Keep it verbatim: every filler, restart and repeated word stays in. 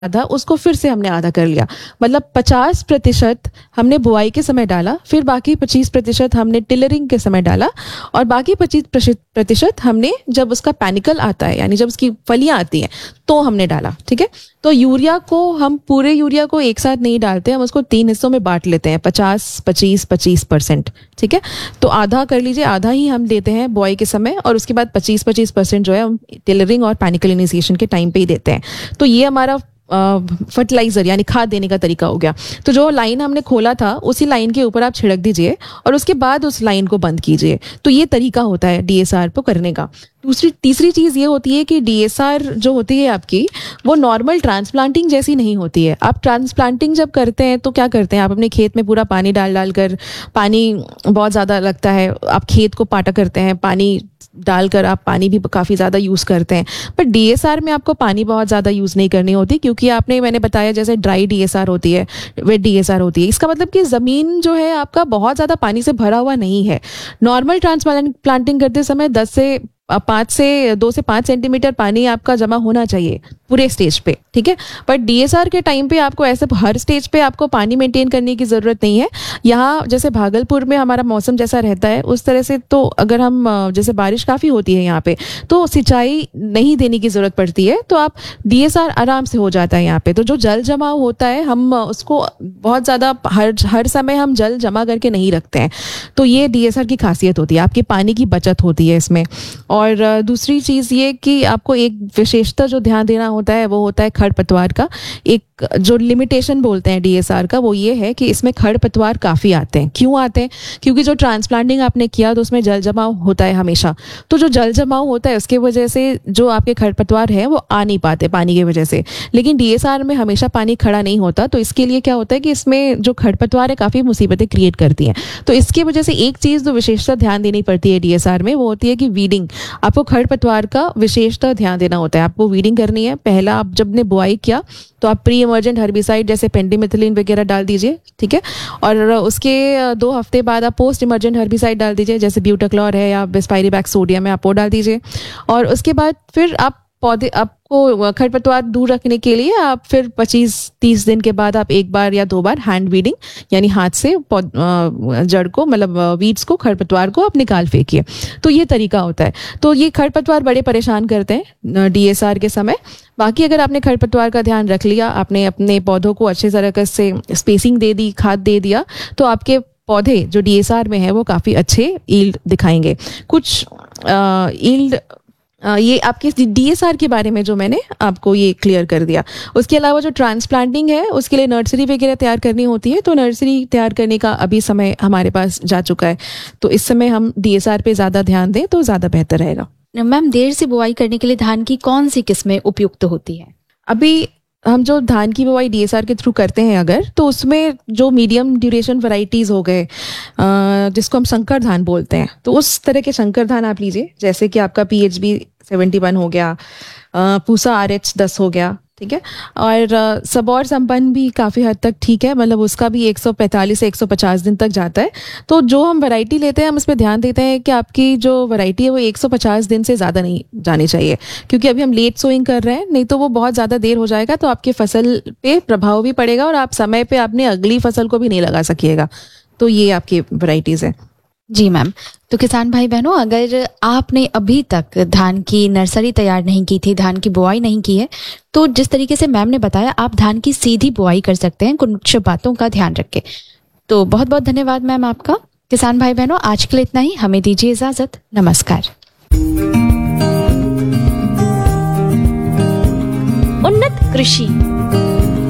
था उसको फिर से हमने आधा कर लिया, मतलब पचास प्रतिशत हमने बुआई के समय डाला, फिर बाकी पच्चीस प्रतिशत हमने टिलरिंग के समय डाला, और बाकी पच्चीस प्रतिशत हमने जब उसका पैनिकल आता है यानी जब उसकी फलियां आती हैं तो हमने डाला। ठीक है, तो यूरिया को हम पूरे यूरिया को एक साथ नहीं डालते, हम उसको तीन हिस्सों में बांट लेते हैं, पचास पच्चीस पच्चीस परसेंट। ठीक है, तो आधा कर लीजिए, आधा ही हम देते हैं बुआई के समय, और उसके बाद पच्चीस पच्चीस परसेंट जो है हम टिलरिंग और पैनिकल इनिशिएशन के टाइम पे ही देते हैं। तो ये हमारा फर्टिलाइजर यानी खाद देने का तरीका हो गया। तो जो लाइन हमने खोला था उसी लाइन के ऊपर आप छिड़क दीजिए और उसके बाद उस लाइन को बंद कीजिए। तो ये तरीका होता है डीएसआर को करने का। दूसरी तीसरी चीज़ ये होती है कि डीएसआर जो होती है आपकी वो नॉर्मल ट्रांसप्लांटिंग जैसी नहीं होती है। आप ट्रांसप्लांटिंग जब करते हैं तो क्या करते हैं, आप अपने खेत में पूरा पानी डाल डाल कर, पानी बहुत ज़्यादा लगता है, आप खेत को पाटा करते हैं, पानी डालकर आप पानी भी काफ़ी ज़्यादा यूज़ करते हैं। पर डीएसआर में आपको पानी बहुत ज़्यादा यूज़ नहीं करनी होती, क्योंकि आपने मैंने बताया जैसे ड्राई डीएसआर होती है, वेट डीएसआर होती है। इसका मतलब कि ज़मीन जो है आपका बहुत ज़्यादा पानी से भरा हुआ नहीं है। नॉर्मल ट्रांसप्लांटिंग करते समय दस से पाँच से दो से पाँच सेंटीमीटर पानी आपका जमा होना चाहिए पूरे स्टेज पे। ठीक है, पर डीएसआर के टाइम पे आपको ऐसे हर स्टेज पे आपको पानी मेंटेन करने की ज़रूरत नहीं है। यहाँ जैसे भागलपुर में हमारा मौसम जैसा रहता है उस तरह से, तो अगर हम जैसे बारिश काफ़ी होती है यहाँ पे तो सिंचाई नहीं देने की ज़रूरत पड़ती है, तो आप डीएसआर आराम से हो जाता है यहाँ पे। तो जो जल जमाव होता है हम उसको बहुत ज़्यादा हर हर समय हम जल जमा करके नहीं रखते हैं। तो ये डीएसआर की खासियत होती है, आपके पानी की बचत होती है इसमें। और दूसरी चीज़ ये कि आपको एक विशेषता जो ध्यान देना होता है वो होता है खरपतवार का। एक जो लिमिटेशन बोलते हैं डीएसआर का वो ये है कि इसमें खरपतवार काफ़ी आते हैं। क्यों आते हैं? क्योंकि जो ट्रांसप्लांटिंग आपने किया तो उसमें जल जमाव होता है हमेशा, तो जो जल जमाव होता है उसके वजह से जो आपके खरपतवार हैं वो आ नहीं पाते पानी की वजह से। लेकिन डीएसआर में हमेशा पानी खड़ा नहीं होता, तो इसके लिए क्या होता है कि इसमें जो खरपतवार है काफ़ी मुसीबतें क्रिएट करती हैं। तो इसकी वजह से एक चीज़ जो विशेषता ध्यान देनी पड़ती है डीएसआर में वो होती है कि वीडिंग। आपको खरपतवार का विशेषता ध्यान देना होता है, आपको वीडिंग करनी है। पहला आप जब ने बुआई किया तो आप प्री इमर्जेंट हर्बिसाइड जैसे पेंडिमिथिलिन वगैरह डाल दीजिए। ठीक है, और उसके दो हफ्ते बाद आप पोस्ट इमर्जेंट हर्बिसाइड डाल दीजिए, जैसे ब्यूटाक्लोर है या बिस्पाइरिबैक्स सोडियम है, आप वो डाल दीजिए। और उसके बाद फिर आप पौधे आपको खरपतवार दूर रखने के लिए आप फिर पच्चीस तीस दिन के बाद आप एक बार या दो बार हैंड वीडिंग यानी हाथ से जड़ को मतलब वीड्स को खरपतवार को आप निकाल फेंकिए। तो ये तरीका होता है। तो ये खरपतवार बड़े परेशान करते हैं डीएसआर के समय। बाकी अगर आपने खरपतवार का ध्यान रख लिया, आपने अपने पौधों को अच्छे तरह से स्पेसिंग दे दी, खाद दे दिया, तो आपके पौधे जो डीएसआर में है वो काफ़ी अच्छे ईल्ड दिखाएंगे। कुछ ईल्ड Uh, ये आपके डीएसआर के बारे में जो मैंने आपको ये क्लियर कर दिया। उसके अलावा जो ट्रांसप्लांटिंग है उसके लिए नर्सरी वगैरह तैयार करनी होती है, तो नर्सरी तैयार करने का अभी समय हमारे पास जा चुका है। तो इस समय हम डीएसआर पे ज़्यादा ध्यान दें तो ज़्यादा बेहतर रहेगा। मैम, देर से बुआई करने के लिए धान की कौन सी किस्में उपयुक्त होती है? अभी हम जो धान की बुआई डीएसआर के थ्रू करते हैं अगर, तो उसमें जो मीडियम ड्यूरेशन वैरायटीज़ हो गए जिसको हम संकर धान बोलते हैं, तो उस तरह के संकर धान आप लीजिए, जैसे कि आपका P H B seventy one हो गया, पूसा आर एच दस हो गया। ठीक है, और सबौर संपन्न भी काफ़ी हद तक ठीक है, मतलब उसका भी एक सौ पैंतालीस से एक सौ पचास दिन तक जाता है। तो जो हम वैरायटी लेते हैं हम उसमें ध्यान देते हैं कि आपकी जो वैरायटी है वो एक सौ पचास दिन से ज़्यादा नहीं जानी चाहिए, क्योंकि अभी हम लेट सोइंग कर रहे हैं, नहीं तो वो बहुत ज़्यादा देर हो जाएगा तो आपके फसल पे प्रभाव भी पड़ेगा और आप समय पे अपने अगली फसल को भी नहीं लगा सकिएगा। तो ये आपकी वैरायटीज़ है। जी मैम, तो किसान भाई बहनों, अगर आपने अभी तक धान की नर्सरी तैयार नहीं की थी, धान की बुआई नहीं की है, तो जिस तरीके से मैम ने बताया आप धान की सीधी बुआई कर सकते हैं कुछ बातों का ध्यान रख के। तो बहुत बहुत धन्यवाद मैम आपका। किसान भाई बहनों, आज के लिए इतना ही, हमें दीजिए इजाजत। नमस्कार। उन्नत कृषि